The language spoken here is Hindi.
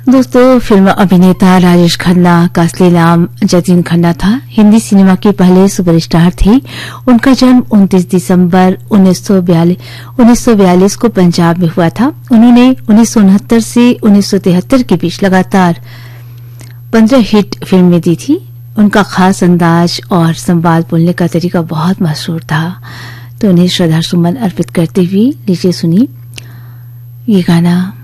दोस्तों, फिल्म अभिनेता राजेश खन्ना का असली नाम जतीन खन्ना था। हिंदी सिनेमा के पहले सुपरस्टार थे। उनका जन्म 29 दिसंबर 1942 को पंजाब में हुआ था। उन्होंने 1969 से 1973 के बीच लगातार 15 हिट फिल्में दी थी। उनका खास अंदाज और संवाद बोलने का तरीका बहुत मशहूर था। तो उन्हें श्रद्धा सुमन अर्पित करते हुए लीजिए सुनिए ये गाना।